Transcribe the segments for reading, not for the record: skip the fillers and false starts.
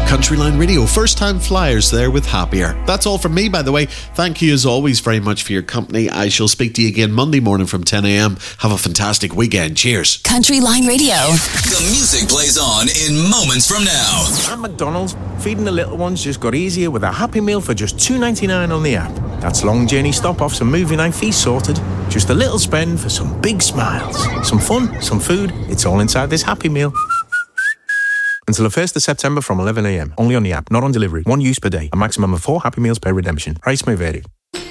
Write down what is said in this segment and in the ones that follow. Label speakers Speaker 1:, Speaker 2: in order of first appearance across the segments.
Speaker 1: Countryline Radio, first-time flyers there with Happier. That's all from me, by the way. Thank you, as always, very much for your company. I shall speak to you again Monday morning from 10 a.m. Have a fantastic weekend. Cheers.
Speaker 2: Countryline Radio.
Speaker 3: The music plays on in moments from now.
Speaker 4: At McDonald's, feeding the little ones just got easier with a Happy Meal for just $2.99 on the app. That's long journey stop-offs and movie night fees sorted. Just a little spend for some big smiles. Some fun, some food. It's all inside this Happy Meal. Until the 1st of September from 11 a.m. Only on the app, not on delivery. One use per day. A maximum of 4 Happy Meals per redemption. Price may vary.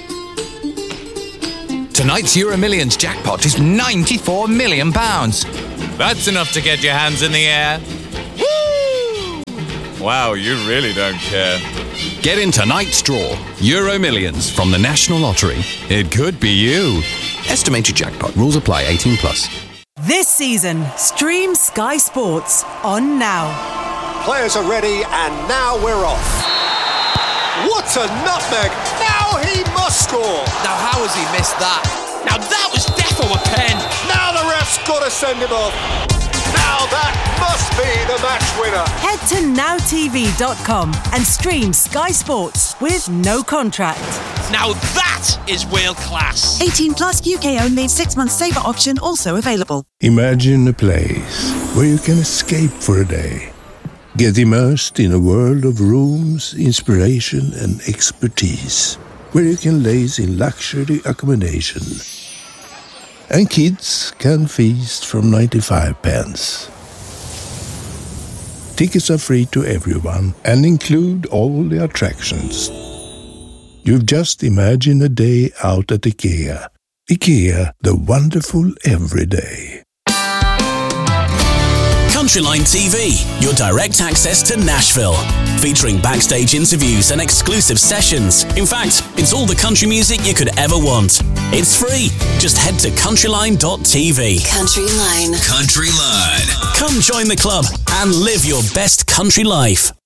Speaker 5: Tonight's Euro Millions jackpot is £94 million. That's enough to get your hands in the air. Woo! Wow, you really don't care. Get in tonight's draw. Euro Millions from the National Lottery. It could be you. Estimated jackpot. Rules apply. 18 plus.
Speaker 6: This season, stream Sky Sports on Now.
Speaker 7: Players are ready and now we're off. What a nutmeg! Now he must score!
Speaker 8: Now how has he missed that? Now that was defo a pen!
Speaker 7: Now the ref's got to send him off. Now that must be the match winner.
Speaker 6: Head to nowtv.com and stream Sky Sports with no contract.
Speaker 8: Now that is world class.
Speaker 9: 18 plus, UK only. 6 months saver option also available.
Speaker 10: Imagine a place where you can escape for a day. Get immersed in a world of rooms, inspiration and expertise. Where you can laze in luxury accommodation. And kids can feast from 95 pence. Tickets are free to everyone and include all the attractions. You've just imagined a day out at IKEA. IKEA, the wonderful everyday.
Speaker 11: Countryline TV, your direct access to Nashville. Featuring backstage interviews and exclusive sessions. In fact, it's all the country music you could ever want. It's free. Just head to countryline.tv.
Speaker 2: Countryline.
Speaker 3: Countryline.
Speaker 11: Come join the club and live your best country life.